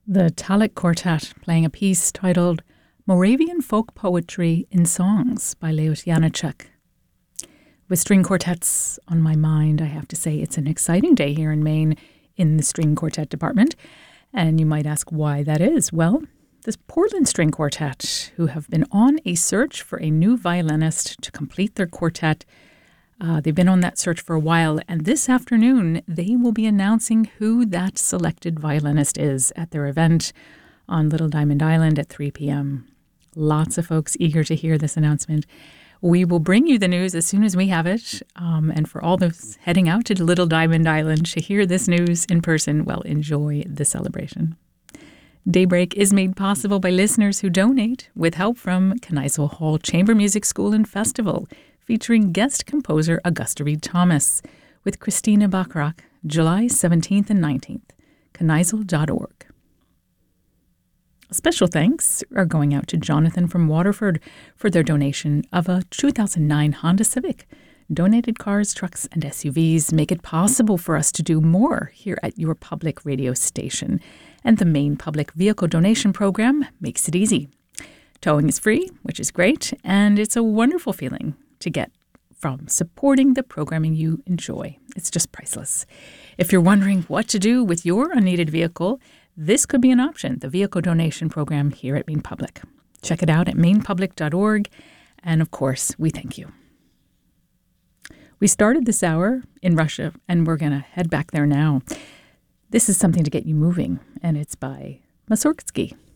The Talek Quartet playing a piece titled Moravian Folk Poetry in Songs by Leos Janáček. With string quartets on my mind, I have to say it's an exciting day here in Maine in the string quartet department. And you might ask why that is. Well, this Portland String Quartet, who have been on a search for a new violinist to complete their quartet, they've been on that search for a while, and this afternoon they will be announcing who that selected violinist is at their event on Little Diamond Island at 3 p.m. Lots of folks eager to hear this announcement. We will bring you the news as soon as we have it, and for all those heading out to Little Diamond Island to hear this news in person, well, enjoy the celebration. Daybreak is made possible by listeners who donate with help from Kneisel Hall Chamber Music School and Festival, featuring guest composer Augusta Reed Thomas with Christina Bachrach, July 17th and 19th, kneisel.org. Special thanks are going out to Jonathan from Waterford for their donation of a 2009 Honda Civic. Donated cars, trucks, and SUVs make it possible for us to do more here at your public radio station. And the Maine Public Vehicle Donation Program makes it easy. Towing is free, which is great, and it's a wonderful feeling to get from supporting the programming you enjoy. It's just priceless. If you're wondering what to do with your unneeded vehicle, this could be an option, the Vehicle Donation Program here at Maine Public. Check it out at mainepublic.org, and of course, we thank you. We started this hour in Russia, and we're going to head back there now. This is something to get you moving, and it's by Mussorgsky.